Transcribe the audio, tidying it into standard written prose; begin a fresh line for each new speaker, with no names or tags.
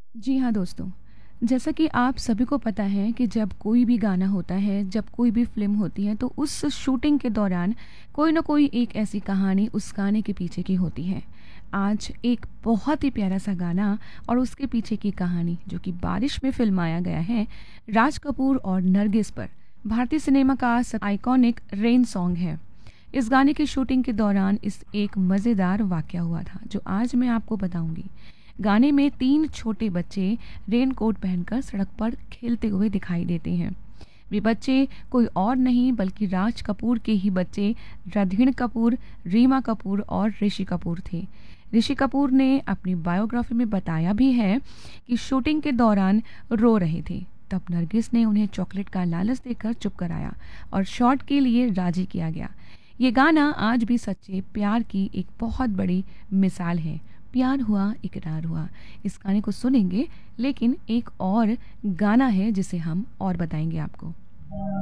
जी हाँ दोस्तों, जैसा कि आप सभी को पता है कि जब कोई भी गाना होता है, जब कोई भी फ़िल्म होती है, तो उस शूटिंग के दौरान कोई न कोई एक ऐसी कहानी उस गाने के पीछे की होती है। आज एक बहुत ही प्यारा-सा गाना और उसके पीछे की कहानी जो कि बारिश में फ़िल्माया गया है, राज कपूर और नरगिस पर। भारतीय सिनेमा का आइकॉनिक रेन सॉन्ग है। इस गाने की शूटिंग के दौरान इस एक मज़ेदार वाक़या हुआ था, जो आज मैं आपको बताऊँगी। गाने में 3 छोटे बच्चे रेनकोट पहनकर सड़क पर खेलते हुए दिखाई देते हैं। वे बच्चे कोई और नहीं बल्कि राज कपूर के ही बच्चे रणधीर कपूर, रीमा कपूर और ऋषि कपूर थे। ऋषि कपूर ने अपनी बायोग्राफी में बताया भी है कि शूटिंग के दौरान रो रहे थे। तब नरगिस ने उन्हें चॉकलेट का लालच देकर चुप कराया और शॉट के लिए राजी किया गया। ये गाना आज भी सच्चे प्यार की एक बहुत बड़ी मिसाल है। प्यार हुआ इकरार हुआ। इस गाने को सुनेंगे, लेकिन एक और गाना है जिसे हम और बताएंगे आपको।